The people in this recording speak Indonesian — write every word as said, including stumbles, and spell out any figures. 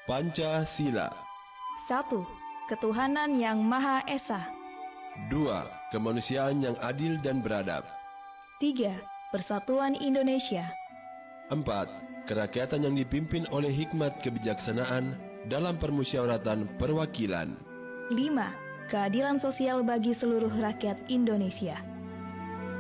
Pancasila. Satu, ketuhanan yang Maha Esa. Dua, kemanusiaan yang adil dan beradab. Tiga, persatuan Indonesia. Empat, kerakyatan yang dipimpin oleh hikmat kebijaksanaan dalam permusyawaratan perwakilan. Lima, keadilan sosial bagi seluruh rakyat Indonesia.